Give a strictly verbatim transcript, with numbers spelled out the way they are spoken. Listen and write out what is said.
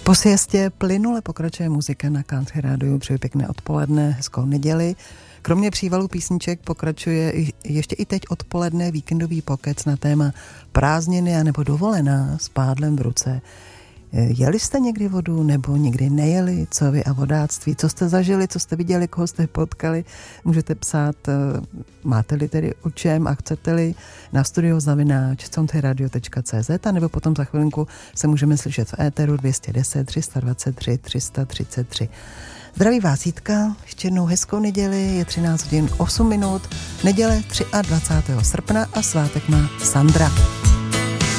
Po siestě plynule pokračuje muzika na Country Rádiu. Přeji pěkné odpoledne, hezkou neděli. Kromě přívalu písniček pokračuje ještě i teď odpoledne víkendový pokec na téma prázdniny a nebo dovolená s pádlem v ruce. Jeli jste někdy vodu nebo nikdy nejeli? Co vy a vodáctví? Co jste zažili? Co jste viděli? Koho jste potkali? Můžete psát, máte-li tedy o čem a chcete-li, na studio zavináč countryradio tečka cé zet a nebo potom za chvilinku se můžeme slyšet v éteru dva jedna nula, tři dva tři, tři tři tři. Zdraví vás Jitka, ještě jednou hezkou neděli, je třináct hodin osm minut, neděle dvacátého třetího srpna a svátek má Sandra.